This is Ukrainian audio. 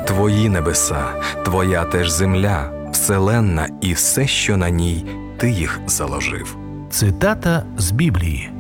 Твої небеса, Твоя теж земля, вселенна і все, що на ній, Ти їх заложив. Цитата з Біблії.